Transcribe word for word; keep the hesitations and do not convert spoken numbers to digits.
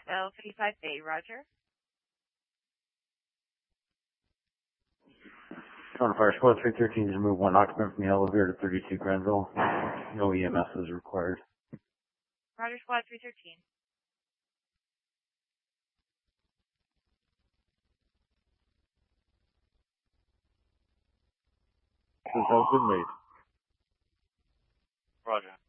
L fifty-five Bay, roger. Toronto Fire Squad three thirteen to remove one occupant from the elevator to thirty-two Grenville. No E M S is required. Roger, Squad three thirteen. This has been made. Roger.